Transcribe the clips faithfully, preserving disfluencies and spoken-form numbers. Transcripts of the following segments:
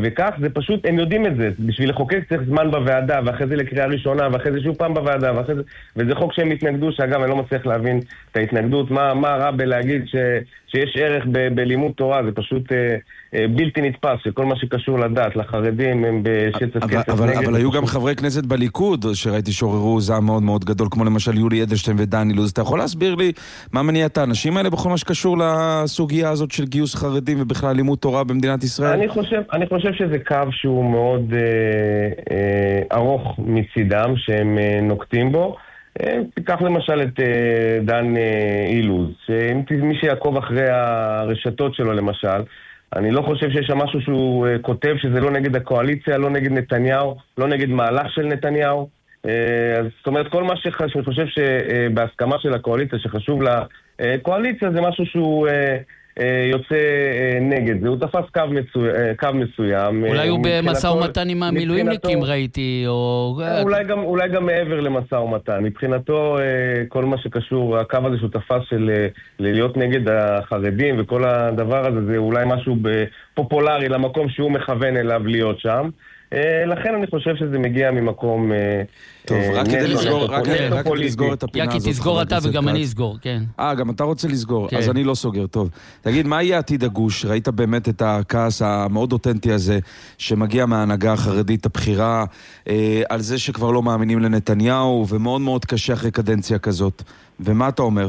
וכך זה פשוט, הם יודעים את זה. בשביל לחוקק צריך זמן בוועדה, ואחרי זה לקריאה ראשונה, ואחרי זה שוב פעם בוועדה, ואחרי זה... וזה חוק שהם התנגדו, שאגב, אני לא מצליח להבין את ההתנגדות, מה, מה רע בלהגיד ש, שיש ערך ב, בלימוד תורה, זה פשוט אה, אה, בלתי נתפס, שכל מה שקשור לדת, לחרדים הם בשצף אבל, כסף אבל, נגד. אבל היו גם חברי כנסת בליכוד, שראיתי שעוררו זעם מאוד מאוד גדול, כמו למשל יולי אדלשטיין ודן אילוז. אתה יכול להסביר לי מה מניע את האנשים האלה בכל מה שקשור לסוגיה הזאת של גיוס חרדים ובכלל לימוד תורה במדינת ישראל? אני חושב, אני חושב שזה קו שהוא מאוד אה, אה, ארוך מצידם, שהם אה, נוקטים בו. אה, תיקח למשל את אה, דן אה, אילוז, שמי שיעקוב אחרי הרשתות שלו למשל, אני לא חושב שיש שם משהו שהוא אה, כותב שזה לא נגד הקואליציה, לא נגד נתניהו, לא נגד מהלך של נתניהו. אה, אז זאת אומרת, כל מה שחש, שאני חושב שבהסכמה של הקואליציה, שחשוב לקואליציה, זה משהו שהוא... אה, יוצא נגד זה, הוא תפס קו, מצו... קו מסוים. אולי הוא במשא ומתן עם המילואימניקים ראיתי, או... אולי גם, אולי גם מעבר למשא ומתן. מבחינתו כל מה שקשור, הקו הזה שהוא תפס של להיות נגד החרדים וכל הדבר הזה, זה אולי משהו פופולרי למקום שהוא מכוון אליו להיות שם. לכן אני חושב שזה מגיע ממקום... טוב, רק כדי לסגור, רק כדי לסגור את הפינה הזאת. יקי, תסגור אתה וגם אני אסגור, כן. אה, גם אתה רוצה לסגור, אז אני לא סוגר, טוב. תגיד, מה יהיה עתיד הגוש? ראית באמת את הכעס המאוד אותנטי הזה, שמגיע מההנהגה החרדית הבחירה, על זה שכבר לא מאמינים לנתניהו, ומאוד מאוד קשה אחרי קדנציה כזאת. ומה אתה אומר?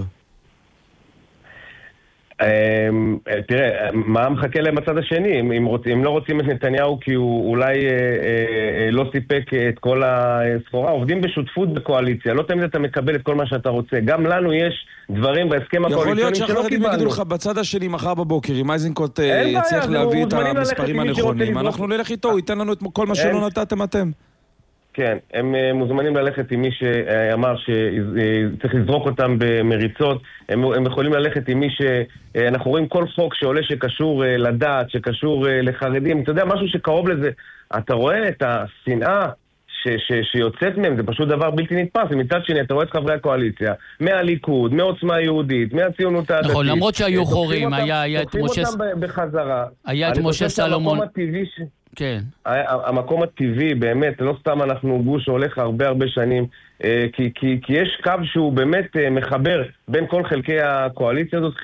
תראה, מה מחכה להם בצד השני? אם לא רוצים את נתניהו כי הוא אולי לא סיפק את כל הסחורה, עובדים בשותפות בקואליציה, לא תמיד אתה מקבל את כל מה שאתה רוצה. גם לנו יש דברים בהסכם הקואליציוני שלא קיבלנו. יכול להיות שהחרדים יגידו לך בצד השני מחר בבוקר, אם איזנקוט יצליח להביא את המספרים הנכונים, אנחנו נלך איתו, הוא ייתן לנו את כל מה שלא נתתם אתם. כן, הם מוזמנים ללכת עם מי שאמר שצריך לזרוק אותם במריצות, הם, הם יכולים ללכת עם מי שאנחנו רואים כל חוק שעולה שקשור לדת, שקשור לחרדים, אתה יודע, משהו שקרוב לזה, אתה רואה את השנאה ש, ש, שיוצאת מהם, זה פשוט דבר בלתי נתפס, ומצד שני אתה רואה את חברי הקואליציה, מהליכוד, מעוצמה יהודית, מהציונות הדתית. נכון, למרות שהיו חורים, היה את משה... תוקפים אותם בחזרה. היה את משה סלומון. כן. המקום הטבעי, באמת, לא סתם אנחנו גוש שהולך הרבה הרבה שנים, כי, כי, כי יש קו שהוא באמת מחבר בין כל חלקי הקואליציה הזאת,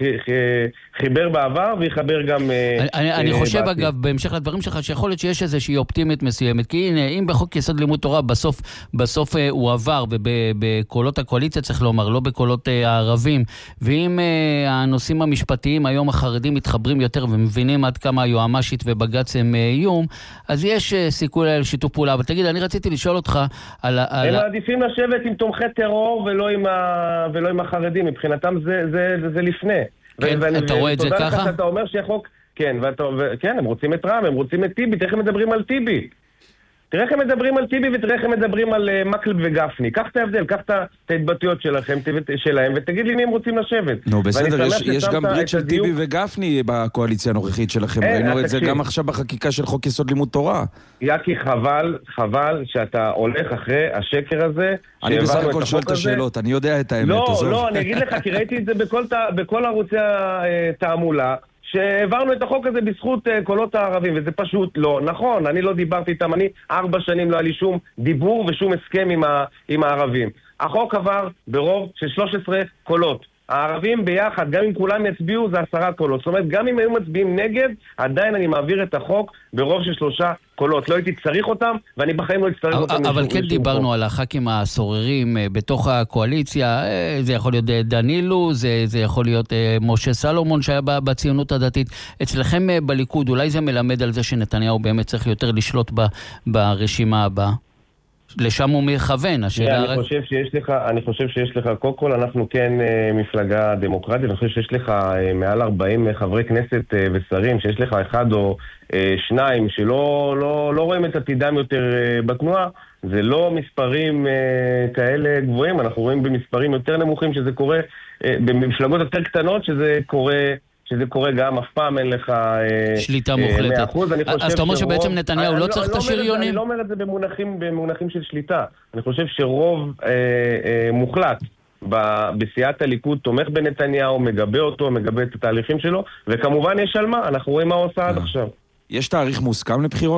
חיבר בעבר ויחבר גם אני, אני חושב אגב, בהמשך לדברים שלך, שיכול להיות שיש איזושהי אופטימית מסוימת, כי הנה, אם בחוק יסוד לימוד תורה בסוף, בסוף הוא עבר, ובקולות הקואליציה צריך לומר, לא בקולות הערבים, ואם הנושאים המשפטיים היום החרדים מתחברים יותר ומבינים עד כמה היועמ"שית ובג"ץ הם איום, אז יש סיכוי לשיתוף פעולה. אבל תגיד, אני רציתי לשאול אותך על... הם מעדיפים לשבת עם תומכי טרור ולא עם, ה... ולא עם החרדים. מבחינתם זה, זה, זה, זה לפני. כן, ו... אתה רואה את זה ככה? לך, אתה אומר שהחוק... כן, ואתה... ו... כן, הם רוצים את רם, הם רוצים את טיבי. תראה איך הם מדברים על טיבי. תראה איך הם מדברים על טיבי ותראה איך הם מדברים על uh, מקלב וגפני. קח את ההבדל, קח את ההתבטאויות שלכם, שלהם, ותגיד לי מי הם רוצים לשבת. נו, בסדר, יש, יש גם ברית של הדיוק... טיבי וגפני בקואליציה הנוכחית שלכם. אין, ראינו את זה גם עכשיו בחקיקה של חוק יסוד לימוד תורה. יקי, חבל, חבל שאתה הולך אחרי השקר הזה. אני בסך הכל שואל את השאלות, אני יודע את האמת. לא, לא, אני אגיד לך, כי ראיתי את זה בכל, בכל ערוצי התעמולה. שהעברנו את החוק הזה בזכות uh, קולות הערבים, וזה פשוט לא נכון. אני לא דיברתי איתם, אני ארבע שנים לא היה לי שום דיבור ושום הסכם עם, ה, עם הערבים. החוק עבר ברוב של שלוש עשרה קולות. הערבים ביחד, גם אם כולם יצביעו, זה עשרה קולות. זאת אומרת, גם אם היו מצביעים נגד, עדיין אני מעביר את החוק ברוב של שלושה קולות. לא הייתי צריך אותם, ואני בחיים לא אצטרך אותם. אבל כן דיברנו על הח"כים הסוררים בתוך הקואליציה, זה יכול להיות דן אילוז, זה יכול להיות משה סלומון שהיה בציונות הדתית. אצלכם בליכוד, אולי זה מלמד על זה שנתניהו באמת צריך יותר לשלוט ברשימה הבאה? לשם הוא מכוון, השאלה... אני חושב שיש לך, אני חושב שיש לך, קודם כל אנחנו כן מפלגה דמוקרטית, אני חושב שיש לך מעל ארבעים חברי כנסת ושרים, שיש לך אחד או שניים שלא לא, לא רואים את עתידם יותר בתנועה, זה לא מספרים כאלה גבוהים, אנחנו רואים במספרים יותר נמוכים שזה קורה, במפלגות יותר קטנות שזה קורה... שזה קורה גם, אף פעם אין לך... שליטה מוחלטת. אז אתה אומר שבעצם נתניהו לא צריך את השריונים? אני לא אומר את זה במונחים של שליטה. אני חושב שרוב מוחלט בסיעת הליכוד תומך בנתניהו, מגבה אותו, מגבה את התהליכים שלו, וכמובן יש על מה, אנחנו רואים מה הוא עושה עד עכשיו. יש תאריך מוסכם לבחירות?